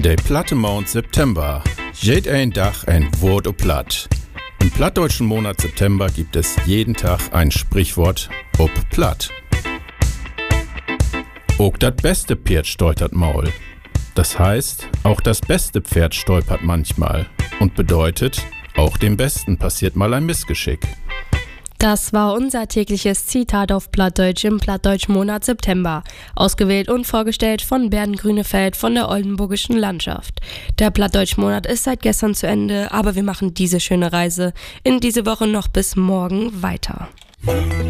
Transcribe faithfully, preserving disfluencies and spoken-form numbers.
Der platte Mond September. Jed ein Dach ein Wort o platt. Im plattdeutschen Monat September gibt es jeden Tag ein Sprichwort ob platt. Auch das beste Pferd stolpert Maul. Das heißt, auch das beste Pferd stolpert manchmal und bedeutet, auch dem Besten passiert mal ein Missgeschick. Das war unser tägliches Zitat auf Plattdeutsch im Plattdeutsch-Monat September. Ausgewählt und vorgestellt von Bernd Grünefeld von der Oldenburgischen Landschaft. Der Plattdeutsch-Monat ist seit gestern zu Ende, aber wir machen diese schöne Reise in diese Woche noch bis morgen weiter.